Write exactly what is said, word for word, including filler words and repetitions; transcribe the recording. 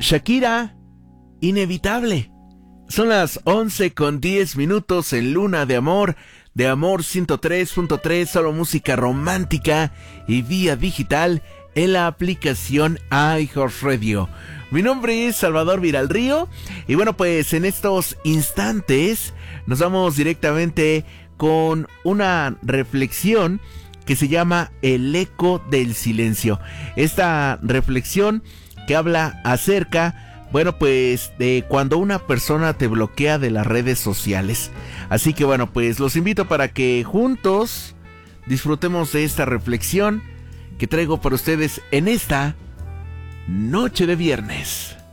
Shakira, Inevitable. Son las once con diez minutos en Luna de Amor, de Amor ciento tres punto tres, solo música romántica y vía digital en la aplicación iHeartRadio. Mi nombre es Salvador Viralrío y bueno, pues en estos instantes nos vamos directamente con una reflexión que se llama El eco del silencio. Esta reflexión que habla acerca, bueno, pues de cuando una persona te bloquea de las redes sociales. Así que bueno, pues los invito para que juntos disfrutemos de esta reflexión que traigo para ustedes en esta noche de viernes.